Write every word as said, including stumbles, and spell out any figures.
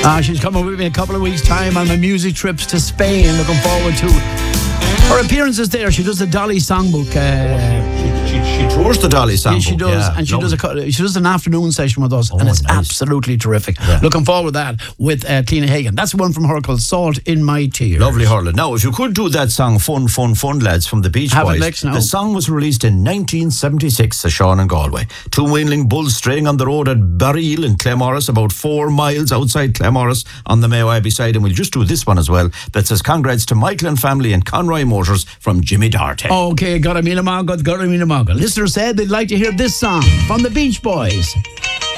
Uh, she's coming with me a couple of weeks' time on my music trips to Spain. Looking forward to her appearances there. She does the Dolly Songbook. Uh, She, she, she tours the Dolly Songbook. Yeah, she does, yeah, and she lovely. does a co- she does an afternoon session with us, Oh, and it's nice. absolutely terrific. Yeah. Looking forward to that with uh, Tina Hagen. That's one from her called "Salt in My Tears." Lovely, Hurling. Now, if you could do that song, Fun, Fun, Fun, Lads, from the Beach Have it Boys. next now. The song was released in nineteen seventy-six, at Sean and Galway. Two weanling bulls straying on the road at Barreel in Clemorris, about four miles outside Clemorris on the Mayo Abbey side. And we'll just do this one as well, that says congrats to Michael and family and Conroy Motors from Jimmy Darty. Okay, got a meal, got a meal. Listeners said they'd like to hear this song from the Beach Boys.